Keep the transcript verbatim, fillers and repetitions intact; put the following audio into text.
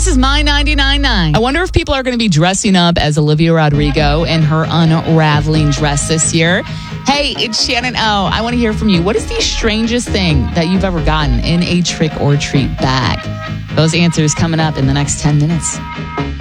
This is My ninety-nine point nine. I wonder if people are going to be dressing up as Olivia Rodrigo in her unraveling dress this year. Hey, it's Shannon O. I want to hear from you. What is the strangest thing that you've ever gotten in a trick or treat bag? Those answers coming up in the next ten minutes.